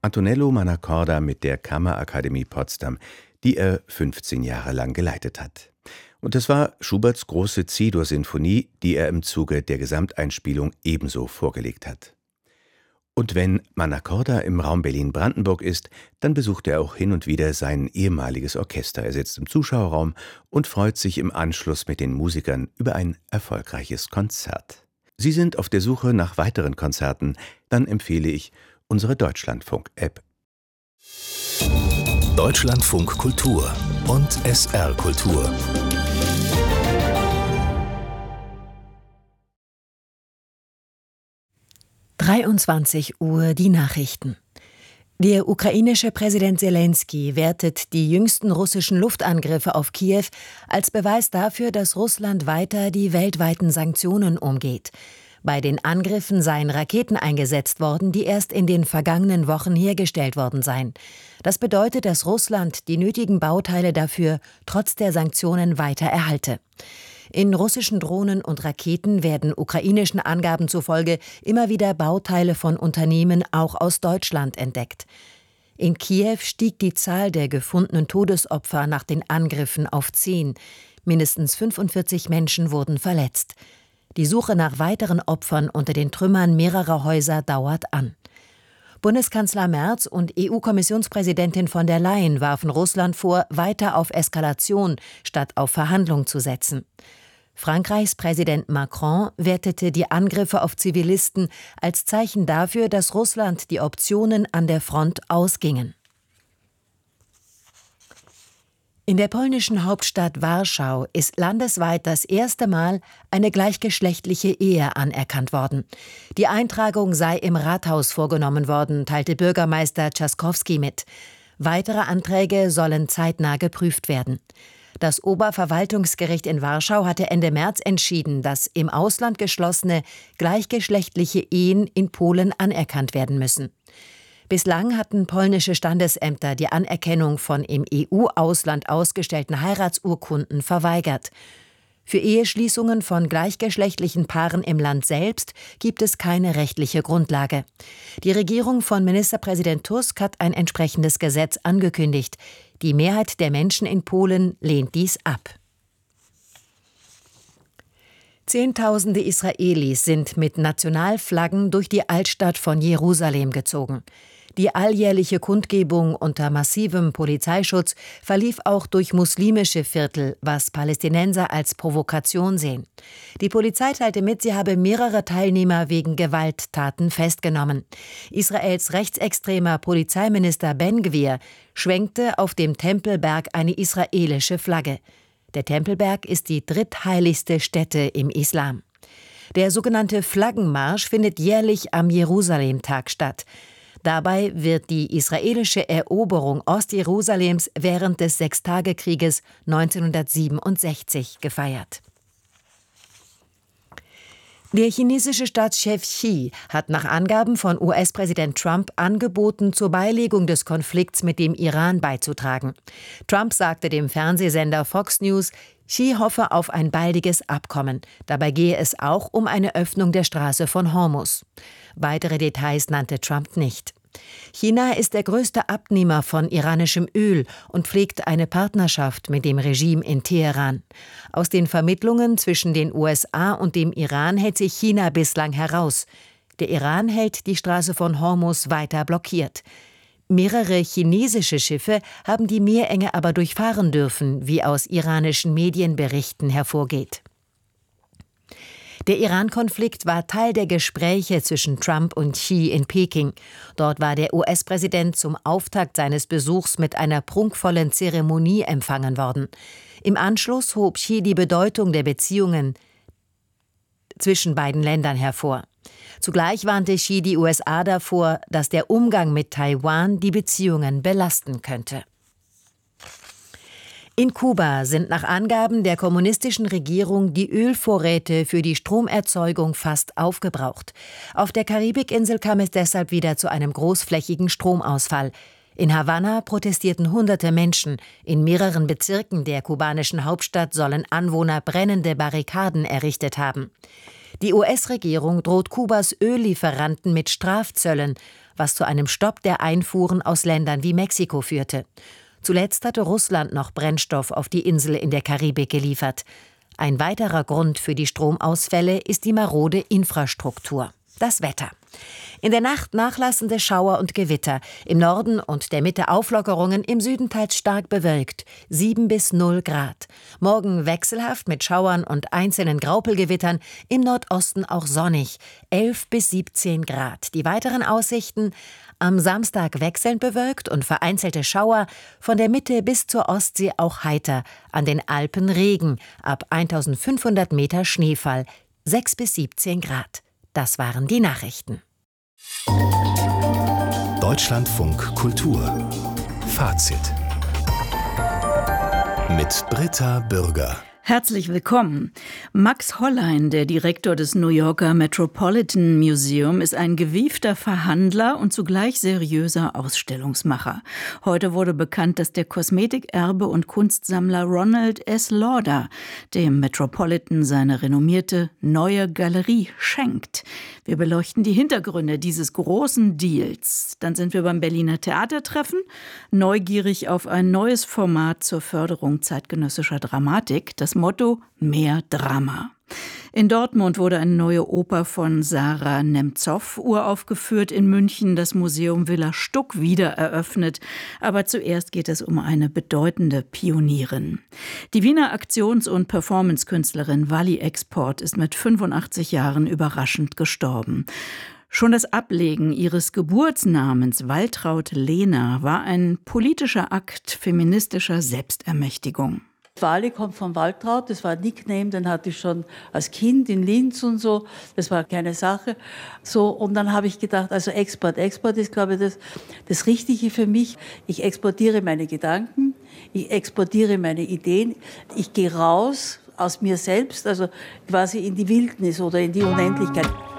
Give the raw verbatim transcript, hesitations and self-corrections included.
Antonello Mannacorda mit der Kammerakademie Potsdam, die er fünfzehn Jahre lang geleitet hat. Und das war Schuberts große C-Dur-Sinfonie, die er im Zuge der Gesamteinspielung ebenso vorgelegt hat. Und wenn Mannacorda im Raum Berlin-Brandenburg ist, dann besucht er auch hin und wieder sein ehemaliges Orchester. Er sitzt im Zuschauerraum und freut sich im Anschluss mit den Musikern über ein erfolgreiches Konzert. Sie sind auf der Suche nach weiteren Konzerten, dann empfehle ich unsere Deutschlandfunk-App. Deutschlandfunk Kultur und S R Kultur. dreiundzwanzig Uhr die Nachrichten. Der ukrainische Präsident Selenskyj wertet die jüngsten russischen Luftangriffe auf Kiew als Beweis dafür, dass Russland weiter die weltweiten Sanktionen umgeht. Bei den Angriffen seien Raketen eingesetzt worden, die erst in den vergangenen Wochen hergestellt worden seien. Das bedeutet, dass Russland die nötigen Bauteile dafür trotz der Sanktionen weiter erhalte. In russischen Drohnen und Raketen werden ukrainischen Angaben zufolge immer wieder Bauteile von Unternehmen auch aus Deutschland entdeckt. In Kiew stieg die Zahl der gefundenen Todesopfer nach den Angriffen auf zehn. Mindestens fünfundvierzig Menschen wurden verletzt. Die Suche nach weiteren Opfern unter den Trümmern mehrerer Häuser dauert an. Bundeskanzler Merz und E U-Kommissionspräsidentin von der Leyen warfen Russland vor, weiter auf Eskalation statt auf Verhandlung zu setzen. Frankreichs Präsident Macron wertete die Angriffe auf Zivilisten als Zeichen dafür, dass Russland die Optionen an der Front ausgingen. In der polnischen Hauptstadt Warschau ist landesweit das erste Mal eine gleichgeschlechtliche Ehe anerkannt worden. Die Eintragung sei im Rathaus vorgenommen worden, teilte Bürgermeister Trzaskowski mit. Weitere Anträge sollen zeitnah geprüft werden. Das Oberverwaltungsgericht in Warschau hatte Ende März entschieden, dass im Ausland geschlossene gleichgeschlechtliche Ehen in Polen anerkannt werden müssen. Bislang hatten polnische Standesämter die Anerkennung von im E U-Ausland ausgestellten Heiratsurkunden verweigert. Für Eheschließungen von gleichgeschlechtlichen Paaren im Land selbst gibt es keine rechtliche Grundlage. Die Regierung von Ministerpräsident Tusk hat ein entsprechendes Gesetz angekündigt. Die Mehrheit der Menschen in Polen lehnt dies ab. Zehntausende Israelis sind mit Nationalflaggen durch die Altstadt von Jerusalem gezogen. Die alljährliche Kundgebung unter massivem Polizeischutz verlief auch durch muslimische Viertel, was Palästinenser als Provokation sehen. Die Polizei teilte mit, sie habe mehrere Teilnehmer wegen Gewalttaten festgenommen. Israels rechtsextremer Polizeiminister Ben-Gvir schwenkte auf dem Tempelberg eine israelische Flagge. Der Tempelberg ist die drittheiligste Stätte im Islam. Der sogenannte Flaggenmarsch findet jährlich am Jerusalemtag statt. Dabei wird die israelische Eroberung Ostjerusalems während des Sechstagekrieges neunzehnhundertsiebenundsechzig gefeiert. Der chinesische Staatschef Xi hat nach Angaben von U S-Präsident Trump angeboten, zur Beilegung des Konflikts mit dem Iran beizutragen. Trump sagte dem Fernsehsender Fox News, Xi hoffe auf ein baldiges Abkommen. Dabei gehe es auch um eine Öffnung der Straße von Hormuz. Weitere Details nannte Trump nicht. China ist der größte Abnehmer von iranischem Öl und pflegt eine Partnerschaft mit dem Regime in Teheran. Aus den Vermittlungen zwischen den U S A und dem Iran hält sich China bislang heraus. Der Iran hält die Straße von Hormuz weiter blockiert. Mehrere chinesische Schiffe haben die Meerenge aber durchfahren dürfen, wie aus iranischen Medienberichten hervorgeht. Der Iran-Konflikt war Teil der Gespräche zwischen Trump und Xi in Peking. Dort war der U S-Präsident zum Auftakt seines Besuchs mit einer prunkvollen Zeremonie empfangen worden. Im Anschluss hob Xi die Bedeutung der Beziehungen zwischen beiden Ländern hervor. Zugleich warnte Xi die U S A davor, dass der Umgang mit Taiwan die Beziehungen belasten könnte. In Kuba sind nach Angaben der kommunistischen Regierung die Ölvorräte für die Stromerzeugung fast aufgebraucht. Auf der Karibikinsel kam es deshalb wieder zu einem großflächigen Stromausfall. In Havanna protestierten hunderte Menschen. In mehreren Bezirken der kubanischen Hauptstadt sollen Anwohner brennende Barrikaden errichtet haben. Die U S-Regierung droht Kubas Öllieferanten mit Strafzöllen, was zu einem Stopp der Einfuhren aus Ländern wie Mexiko führte. Zuletzt hatte Russland noch Brennstoff auf die Insel in der Karibik geliefert. Ein weiterer Grund für die Stromausfälle ist die marode Infrastruktur. Das Wetter. In der Nacht nachlassende Schauer und Gewitter. Im Norden und der Mitte Auflockerungen, im Süden teils stark bewölkt. sieben bis null Grad. Morgen wechselhaft mit Schauern und einzelnen Graupelgewittern. Im Nordosten auch sonnig. elf bis siebzehn Grad. Die weiteren Aussichten: am Samstag wechselnd bewölkt und vereinzelte Schauer. Von der Mitte bis zur Ostsee auch heiter. An den Alpen Regen. Ab eintausendfünfhundert Meter Schneefall. sechs bis siebzehn Grad. Das waren die Nachrichten. Deutschlandfunk Kultur. Fazit. Mit Britta Bürger. Herzlich willkommen. Max Hollein, der Direktor des New Yorker Metropolitan Museum, ist ein gewiefter Verhandler und zugleich seriöser Ausstellungsmacher. Heute wurde bekannt, dass der Kosmetikerbe und Kunstsammler Ronald S. Lauder dem Metropolitan seine renommierte neue Galerie schenkt. Wir beleuchten die Hintergründe dieses großen Deals. Dann sind wir beim Berliner Theatertreffen, neugierig auf ein neues Format zur Förderung zeitgenössischer Dramatik. Das Motto: mehr Drama. In Dortmund wurde eine neue Oper von Sarah Nemtsov uraufgeführt. In München das Museum Villa Stuck wieder eröffnet. Aber zuerst geht es um eine bedeutende Pionierin. Die Wiener Aktions- und Performancekünstlerin Wally Export ist mit fünfundachtzig Jahren überraschend gestorben. Schon das Ablegen ihres Geburtsnamens Waltraud Lehner war ein politischer Akt feministischer Selbstermächtigung. Wally kommt von Waltraud, das war ein Nickname, den hatte ich schon als Kind in Linz und so, das war keine Sache. So, und dann habe ich gedacht, also Export, Export ist, glaube ich, das, das Richtige für mich. Ich exportiere meine Gedanken, ich exportiere meine Ideen, ich gehe raus aus mir selbst, also quasi in die Wildnis oder in die Unendlichkeit.